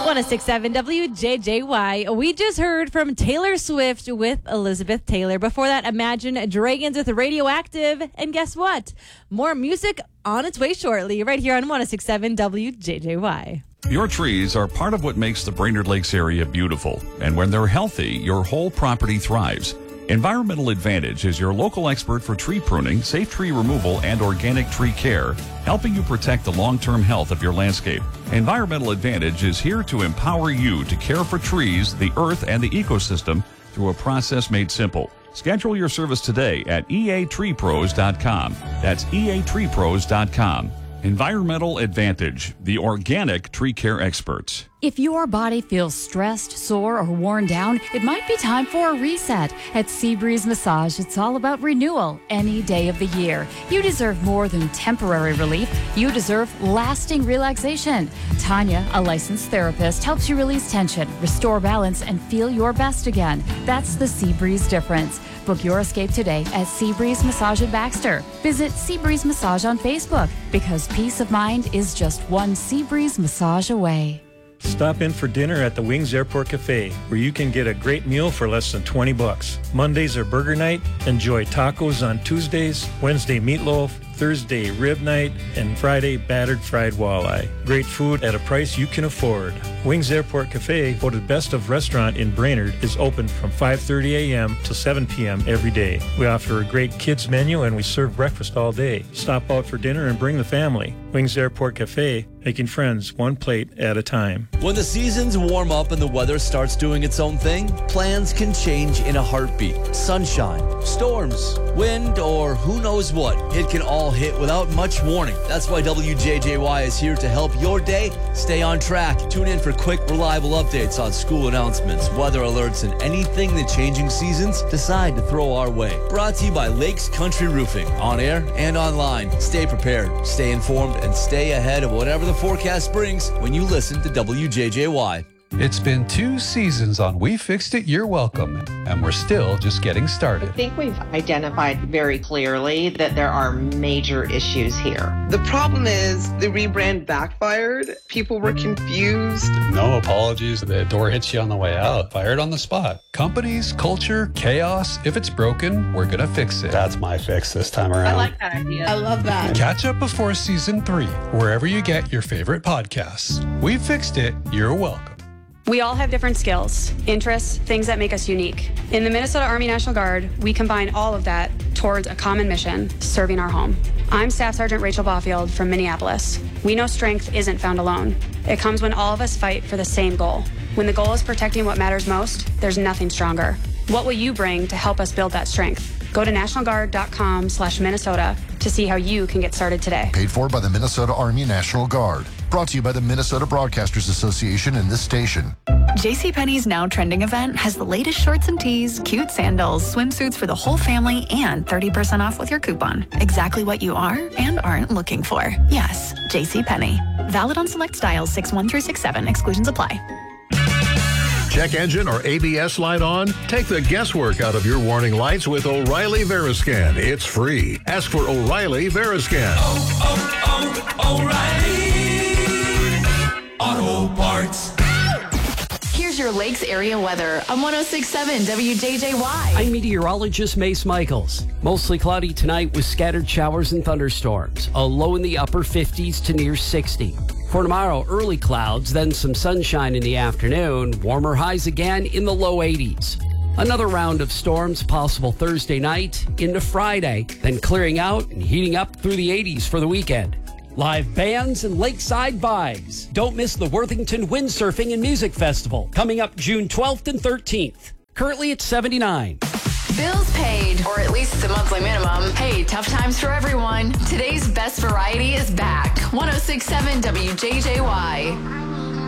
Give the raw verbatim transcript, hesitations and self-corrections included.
one oh six point seven W J J Y. We just heard from Taylor Swift with Elizabeth Taylor. Before that, Imagine Dragons with Radioactive. And guess what? More music on its way shortly, right here on one oh six point seven W J J Y. Your trees are part of what makes the Brainerd Lakes area beautiful. And when they're healthy, your whole property thrives. Environmental Advantage is your local expert for tree pruning, safe tree removal, and organic tree care, helping you protect the long-term health of your landscape. Environmental Advantage is here to empower you to care for trees, the earth, and the ecosystem through a process made simple. Schedule your service today at E A tree pros dot com. That's E A tree pros dot com. Environmental Advantage, the organic tree care experts. If your body feels stressed, sore, or worn down, it might be time for a reset. At Seabreeze Massage, it's all about renewal any day of the year. You deserve more than temporary relief. You deserve lasting relaxation. Tanya, a licensed therapist, helps you release tension, restore balance, and feel your best again. That's the Seabreeze difference. Book your escape today at Seabreeze Massage at Baxter. Visit Seabreeze Massage on Facebook, because peace of mind is just one Seabreeze Massage away. Stop in for dinner at the Wings Airport Cafe, where you can get a great meal for less than twenty bucks. Mondays are burger night. Enjoy tacos on Tuesdays, Wednesday meatloaf, Thursday rib night, and Friday battered fried walleye. Great food at a price you can afford. Wings Airport Cafe, voted best of restaurant in Brainerd, is open from five thirty a.m. to seven p.m. every day. We offer a great kids menu and we serve breakfast all day. Stop out for dinner and bring the family. Wings Airport Cafe, making friends one plate at a time. When the seasons warm up and the weather starts doing its own thing, plans can change in a heartbeat. Sunshine, storms, wind, or who knows what. It can all hit without much warning. That's why W J J Y is here to help your day stay on track. Tune in for quick, reliable updates on school announcements, weather alerts, and anything the changing seasons decide to throw our way. Brought to you by Lakes Country Roofing, on air and online. Stay prepared, stay informed, and stay ahead of whatever the forecast brings when you listen to W J J Y. It's been two seasons on We Fixed It, You're Welcome, and we're still just getting started. I think we've identified very clearly that there are major issues here. The problem is the rebrand backfired. People were confused. No apologies. The door hits you on the way out. Fired on the spot. Companies, culture, chaos. If it's broken, we're going to fix it. That's my fix this time around. I like that idea. I love that. Catch up before season three, wherever you get your favorite podcasts. We Fixed It, You're Welcome. We all have different skills, interests, things that make us unique. In the Minnesota Army National Guard, we combine all of that towards a common mission, serving our home. I'm Staff Sergeant Rachel Baufield from Minneapolis. We know strength isn't found alone. It comes when all of us fight for the same goal. When the goal is protecting what matters most, there's nothing stronger. What will you bring to help us build that strength? Go to national guard dot com slash Minnesota to see how you can get started today. Paid for by the Minnesota Army National Guard. Brought to you by the Minnesota Broadcasters Association and this station. JCPenney's Now Trending event has the latest shorts and tees, cute sandals, swimsuits for the whole family, and thirty percent off with your coupon. Exactly what you are and aren't looking for. Yes, JCPenney. Valid on select styles six one through six seven. Exclusions apply. Check engine or A B S light on? Take the guesswork out of your warning lights with O'Reilly Veriscan. It's free. Ask for O'Reilly Veriscan. Oh, oh, oh, O'Reilly Auto Parts. Here's your Lakes area weather on one oh six point seven W J J Y. I'm meteorologist Mace Michaels. Mostly cloudy tonight with scattered showers and thunderstorms. A low in the upper fifties to near sixty. For tomorrow, early clouds, then some sunshine in the afternoon. Warmer highs again in the low eighties. Another round of storms possible Thursday night into Friday, then clearing out and heating up through the eighties for the weekend. Live bands and lakeside vibes. Don't miss the Worthington Windsurfing and Music Festival coming up June twelfth and thirteenth. Currently at seventy-nine. Bills paid, or at least the monthly minimum. Hey, tough times for everyone. Today's best variety is back. one oh six point seven W J J Y.